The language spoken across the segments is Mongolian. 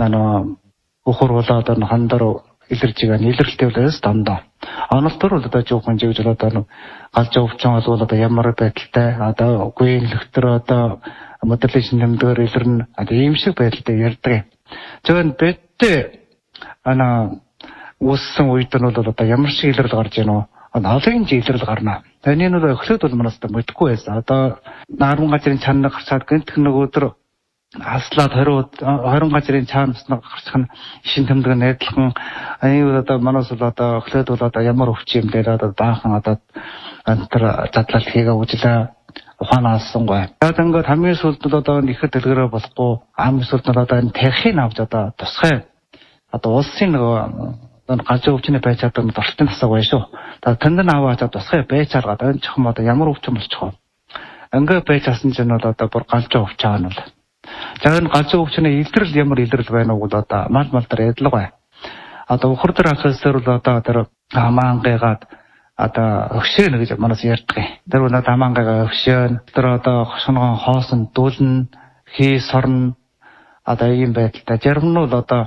나는 우호로다던 한다로 일들지가 일들때 올려서 단다. 아나스토로 다 조금 지금 저러다는 갈조 업종에서 올라다 연말을 뺐을 때 아다 구인 들어다 못들리신 놈들 일들은 아주 임식 뺐을 때 열때 저건 뺐때 아나 우승 오이던 올라다 연말식 일들도 가르치노 나중인지 일들도 가르나 대니는 흘려도 만났다 뭐 듣고 했어 아다 나름 같은 잔나 가서 끊는 들어 아슬라 더러 하런 가지는 참스나 그렇잖아 신템들 내통 아니보다 만나서다 그래도다 야마로 후침 내라다 다하다 안트라 자탈티가 오지다 화나선 거야. 다른 거 담에서도 니가 들으러 봤고 아무서도 대해 나오자다 더세 아또 어신 넌 가지고 없지네 배차던 더스든 쓰고 있어. 다 든든 나와자 더세 배차가 던 처음부터 야마로 후침을 쳐. 안가 배차선 전에다 버 가지고 없잖아. 자은 가지고 없이는 일들을 예물 일들을 배놓고다 말말들에 들어가요. 아또 호르드라서서로다 들어 아망게가 아다 흑시는 그저 만나서 열게. 들어나 다망게가 흑시는 들어다 선한 하선 도든 희설은 아다 임베다 저름노다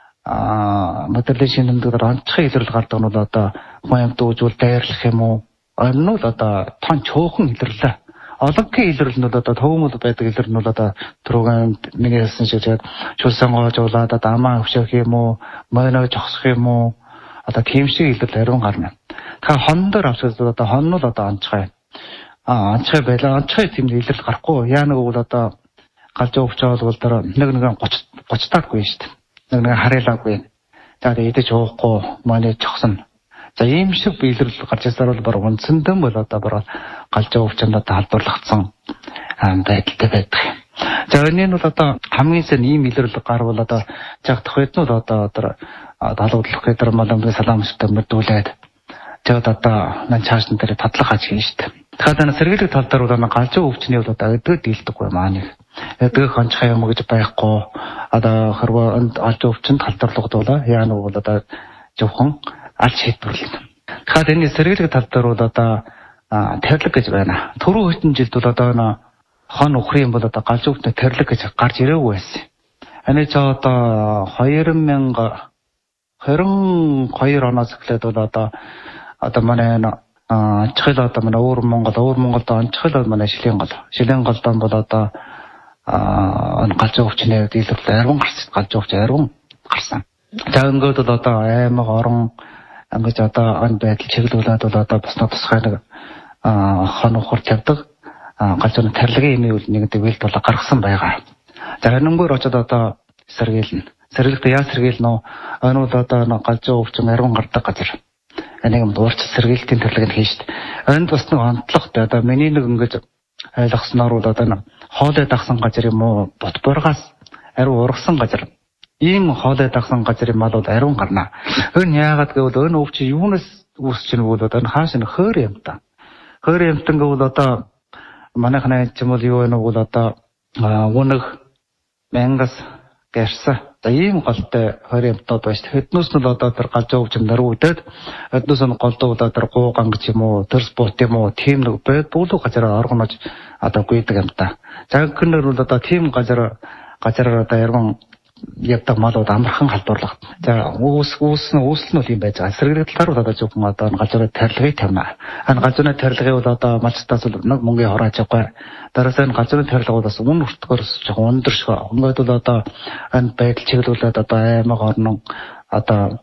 못들리시는 분들은 차이들 갔다 놓다 모양 또 줄때 해모 안노다 탄 좋은 일들다. 어떻게 이들을 놓다 도움도 배도 이들을 놓다 들어간 내게서 이제 조상과 조라다 다마 혹시 뭐 뭐는 적스게 뭐 아다 김씨 이들 대로 가면 다 헌들 앞서서 다 헌노다 안 차요. 안 차요 배다 안 차요 팀 이들 갖고 야노보다 갈조 없어도 들어 너는 고치 닦고 있어. 너는 하래라고 해. 자 이때 좋고 뭐네 적선 자 임식 비들 같이 살아도 바로 원천도 못하다 바로 갈조 없잖아 다 돌락성 안 됐대. 자 언니노다 함이선 이 미들을 가르올라다 자 토했노다 나도 그랬더라 말도 살람스도 못돌래. 저다다 난 자신들이 다틀어가지고 있다. 가다는 서리를 탈다로다 갈조 없지네오다 그 딜도 많이. 그 건차에 먹지 빼고 아다 그러고 갈조 없진 탈다로다 야노보다 조금 아치 돌리는. 가든이 서리를 탈다로다 대들까지 왜나 도로 흔질도다나 한 오크림보다 갈조 없는 대들까지 가지려고 했어. 아니 저다 화이름명가 그런 과일 하나씩 그래도다 아다만에나 쳐다다만 오르몬가도 안 쳐다만 실행 것보다 갈조 없지네 뒤에서 대롱 갈조 없지 대롱 갈상 작은 것도 다 에막 어롱 안 그자다 안 배기 지도다 버스나스가는 한우 호르텝도 갈조는 텔레게 이미 우리한테 윌도 가르선 바가 자는 걸 어쩌다 서리를 야스르길노 어느다다 갈조 없좀 에롱 갔다 가지라 아니면 노르치 서리길 텐들레게 해시다 안도스노 안tlog다 миний нэгэн гэж айлгснаруудаа хоолой дагсан газар юм уу ботборгаас ариу ургасан газар ийм хоолой дагсан газрын малууд ариун гарна. Өн яагаад гэвэл өн өвч юунаас үүсч ийн бол одоо хааш нь хөөр юм та. Хөөр юмтан гэвэл одоо манайхны ч юм уу юу вэ бол одоо унаг мянгас гэрса ийм голтой хөр юмтууд байж хэднээс нь одоо тэр галзуу өвч наруудад хэднээс нь голдуудаа тэр гууган гэж юм уу тэр спорт юм уу тийм нэг байд бүлэг газар оргонож одоо гүйдэг юм та. Загкнэр бол одоо тийм газар одоо ярган ябдаг малууд амархан халдварлах. За үүснэ юм байж байгаа. Сэргэрэл талаар одоо зөвхөн одоо галзуурын тарилгыг тавина. Галзуурын тарилгыг бол одоо малцтаас нэг мөнгөний хороож байгаа. Дараас нь галзуурын тарилгыг бас үн өртгөөс жоохон өндөр шиг. Ингээд бол одоо энэ байдал чиглүүлээд одоо аймаг орнон одоо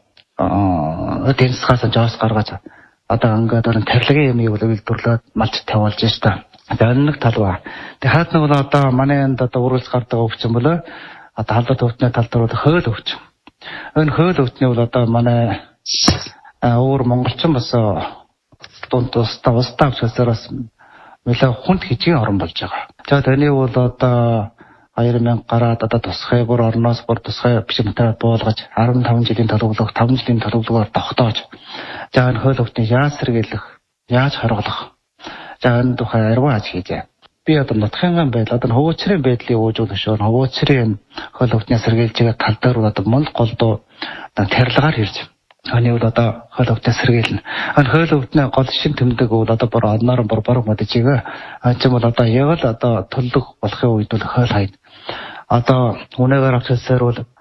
тэнцгээс жоос гаргаж одоо ингээд энэ тарилгын юмыг бол үйлдвэрлээд малч тавиулж штэ. За нэг тал ба. Тэгээ хаад нэг бол одоо манай энд одоо уралс гардаг өвчин бол одоо халдвар өвчний тал дээр хөөл өвчин. Энэ хөөл өвчний бол одоо манай өөр монголчин бас дунд устав сэсэрэс нэлээ хүнд хижийн орон болж байгаа. За таны бол одоо 2000 гараад одоо тусгай бүр орноос бүр тусгай бичмээр буулгаж 15 жилийн төлөвлөгөө 5 жилийн төлөвлөгөөр тогтоож за энэ хөөл өвчний яаж сэргийлэх, яаж харгалах. За энэ тухай арга аж хийжээ. Би одоо нутгийн байдал одоо хөвөөцрийн байдлыг уужуулах шүү. Хөвөөцрийн хөл өвчний сэргийлж байгаа тал дээр одоо мал голдуу тарилгаар ирж. Аны бол одоо хөл өвчний сэргийлнэ. Энэ хөл өвчний гол шин тэмдэг бол одоо бүр одноор борбор модожиг. Ачим бол одоо яг л одоо төлөв болохын үед бол хөл хайд. Одоо үнэгээр авчирсаар бол